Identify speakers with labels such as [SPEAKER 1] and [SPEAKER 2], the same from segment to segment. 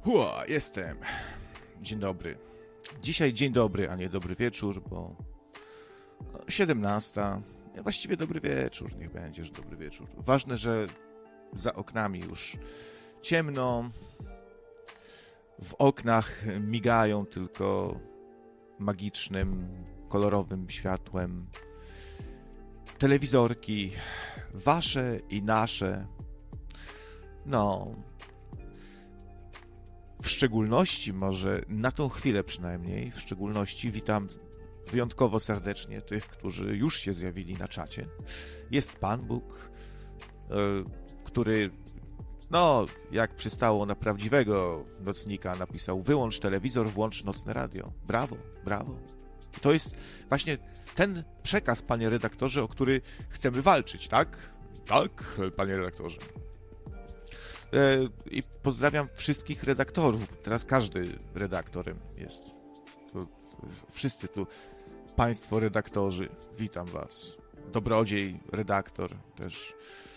[SPEAKER 1] Jestem. Dzień dobry. Dzisiaj dzień dobry, a nie dobry wieczór, bo 17. Właściwie dobry wieczór, niech będzie, że dobry wieczór. Ważne, że za oknami już ciemno. W oknach migają tylko magicznym, kolorowym światłem telewizorki, wasze i nasze. W szczególności, może na tą chwilę przynajmniej, w szczególności witam wyjątkowo serdecznie tych, którzy już się zjawili na czacie. Jest Pan Bóg, który, jak przystało na prawdziwego nocnika, napisał: wyłącz telewizor, włącz nocne radio. Brawo, brawo. I to jest właśnie ten przekaz, panie redaktorze, o który chcemy walczyć, tak? Tak, panie redaktorze. I pozdrawiam wszystkich redaktorów. Teraz każdy redaktorem jest. Wszyscy tu państwo redaktorzy. Witam was. Dobrodziej, redaktor też.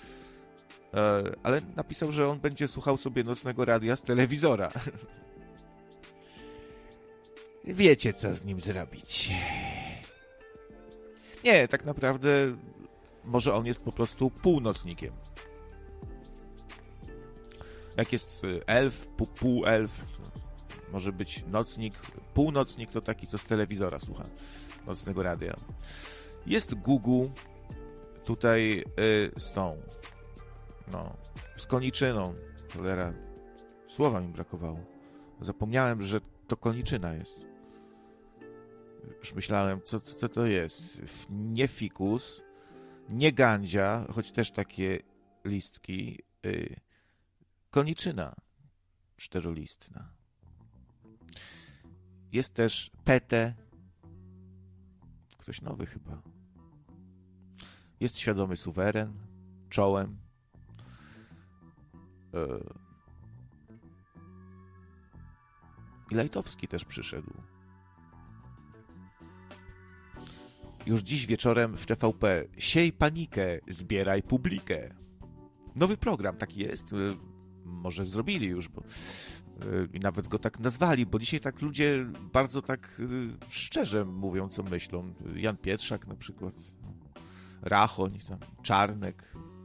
[SPEAKER 1] Ale napisał, że on będzie słuchał sobie nocnego radia z telewizora. Wiecie, co z nim zrobić. Nie, tak naprawdę może on jest po prostu północnikiem. Jak jest elf, półelf, może być nocnik. Północnik to taki, co z telewizora słucha nocnego radia. Jest Gugu tutaj z koniczyną. Cholera, słowa mi brakowało. Zapomniałem, że to koniczyna jest. Już myślałem, co to jest. Nie fikus, nie gandzia, choć też takie listki. Koniczyna czterolistna. Jest też Pete. Ktoś nowy chyba. Jest świadomy suweren, czołem. I Lajtowski też przyszedł. Już dziś wieczorem w TVP. Siej panikę, zbieraj publikę. Nowy program taki jest. Może zrobili już, bo i nawet go tak nazwali, bo dzisiaj tak ludzie bardzo tak szczerze mówią, co myślą. Jan Pietrzak na przykład, Rachoń, tam, Czarnek,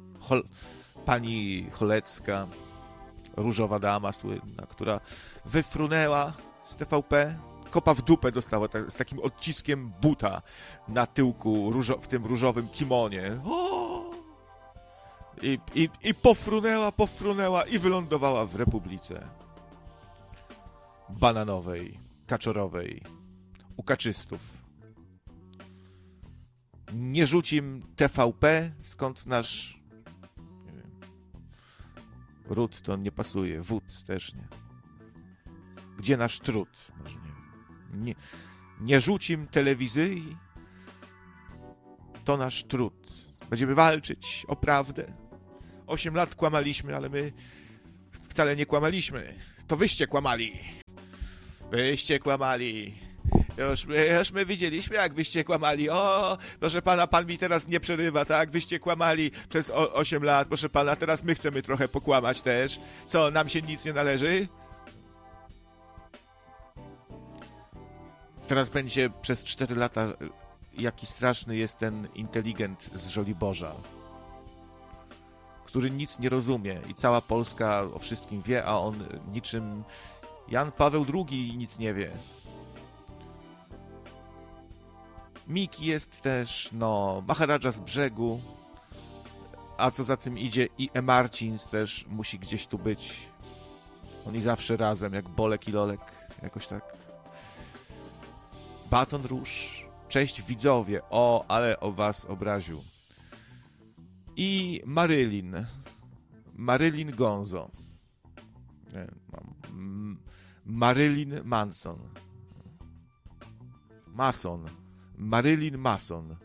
[SPEAKER 1] pani Cholecka, różowa dama słynna, która wyfrunęła z TVP, kopa w dupę dostała z takim odciskiem buta na tyłku w tym różowym kimonie. I pofrunęła i wylądowała w Republice bananowej, kaczorowej, u kaczystów. Nie rzucim TVP, skąd nasz... Nie wiem, ród to nie pasuje, wód też nie. Gdzie nasz trud? Może nie. Nie rzucim telewizji, to nasz trud. Będziemy walczyć o prawdę. 8 lat kłamaliśmy, ale my wcale nie kłamaliśmy. To wyście kłamali. Wyście kłamali. Już my widzieliśmy, jak wyście kłamali. O, proszę pana, pan mi teraz nie przerywa, tak? Wyście kłamali przez 8 lat. Proszę pana, teraz my chcemy trochę pokłamać też. Co, nam się nic nie należy? Teraz będzie przez 4 lata, jaki straszny jest ten inteligent z Żoliborza, który nic nie rozumie i cała Polska o wszystkim wie, a on niczym Jan Paweł II nic nie wie. Miki jest też, Maharadża z brzegu, a co za tym idzie i Marcins też musi gdzieś tu być. Oni zawsze razem, jak Bolek i Lolek, jakoś tak. Baton Róż, cześć widzowie, ale o was obraził. I Marilyn Gonzo. Marilyn Manson. Marilyn Mason.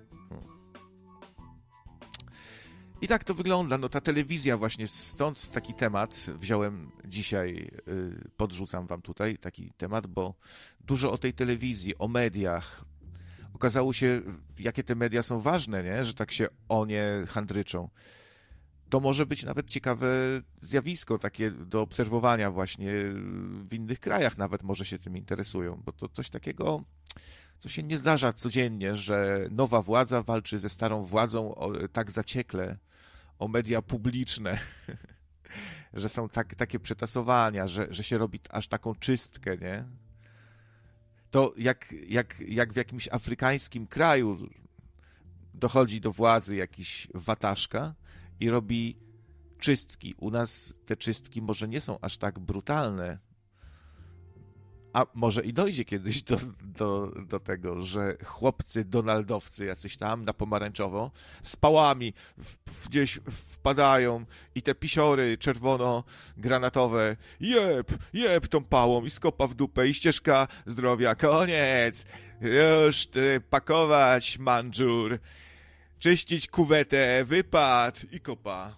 [SPEAKER 1] I tak to wygląda. Ta telewizja właśnie, stąd taki temat wziąłem dzisiaj, podrzucam wam tutaj taki temat, bo dużo o tej telewizji, o mediach. Okazało się, jakie te media są ważne, nie? Że tak się o nie handryczą. to może być nawet ciekawe zjawisko takie do obserwowania właśnie w innych krajach, nawet może się tym interesują, bo to coś takiego, co się nie zdarza codziennie, że nowa władza walczy ze starą władzą tak zaciekle o media publiczne, że są takie przetasowania, że się robi aż taką czystkę, nie? To jak w jakimś afrykańskim kraju dochodzi do władzy jakiś wataszka i robi czystki. U nas te czystki może nie są aż tak brutalne, a może i dojdzie kiedyś do tego, że chłopcy donaldowcy jacyś tam na pomarańczowo z pałami gdzieś wpadają i te pisiory czerwono-granatowe jeb tą pałą i skopa w dupę i ścieżka zdrowia, koniec, już pakować mandżur, czyścić kuwetę, wypad i kopa.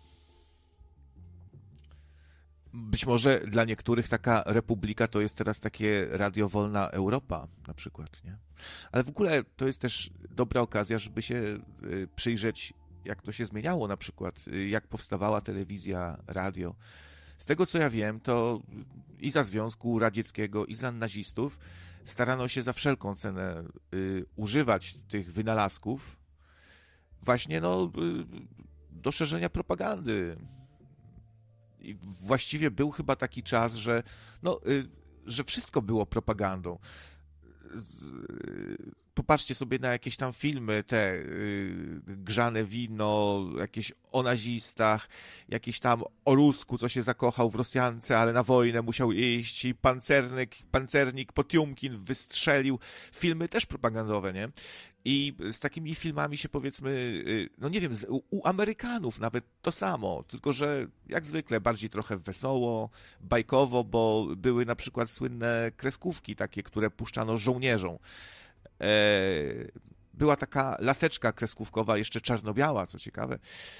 [SPEAKER 1] Być może dla niektórych taka republika to jest teraz takie Radio Wolna Europa na przykład, nie? Ale w ogóle to jest też dobra okazja, żeby się przyjrzeć, jak to się zmieniało na przykład, jak powstawała telewizja, radio. Z tego co ja wiem, to i za Związku Radzieckiego, i za nazistów starano się za wszelką cenę używać tych wynalazków właśnie do szerzenia propagandy. I właściwie był chyba taki czas, że wszystko było propagandą. Popatrzcie sobie na jakieś tam filmy, te Grzane wino, jakieś o nazistach, jakieś tam o Rusku, co się zakochał w Rosjance, ale na wojnę musiał iść i pancernik Potiumkin wystrzelił. Filmy też propagandowe, nie? I z takimi filmami się powiedzmy, no nie wiem, u Amerykanów nawet to samo, tylko że jak zwykle bardziej trochę wesoło, bajkowo, bo były na przykład słynne kreskówki takie, które puszczano żołnierzom. Była taka laseczka kreskówkowa, jeszcze czarno-biała, co ciekawe,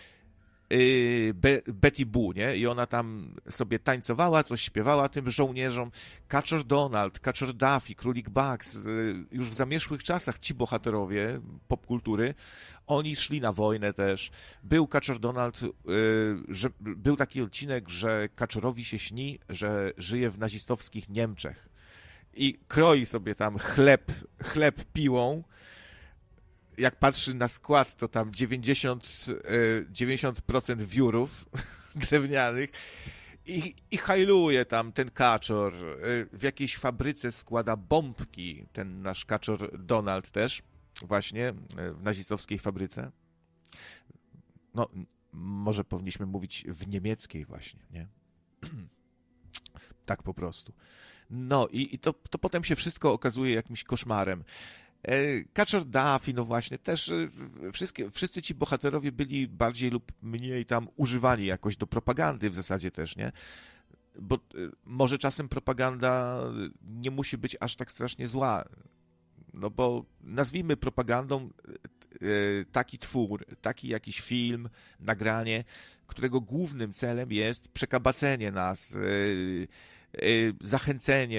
[SPEAKER 1] Betty Boo, nie? I ona tam sobie tańcowała, coś śpiewała tym żołnierzom. Kaczor Donald, Kaczor Duffy, Królik Bugs, już w zamierzchłych czasach ci bohaterowie popkultury, oni szli na wojnę też. Był Kaczor Donald, że był taki odcinek, że Kaczorowi się śni, że żyje w nazistowskich Niemczech i kroi sobie tam chleb piłą. Jak patrzy na skład, to tam 90% wiórów drewnianych i hajluje tam ten kaczor. W jakiejś fabryce składa bombki, ten nasz kaczor Donald też, właśnie w nazistowskiej fabryce. No, może powinniśmy mówić w niemieckiej właśnie, nie? Tak po prostu. No i to potem się wszystko okazuje jakimś koszmarem. Kaczor Duffy, no właśnie, też wszyscy ci bohaterowie byli bardziej lub mniej tam używani jakoś do propagandy w zasadzie też, nie? Bo może czasem propaganda nie musi być aż tak strasznie zła. No bo nazwijmy propagandą taki twór, taki jakiś film, nagranie, którego głównym celem jest przekabacenie nas, zachęcenie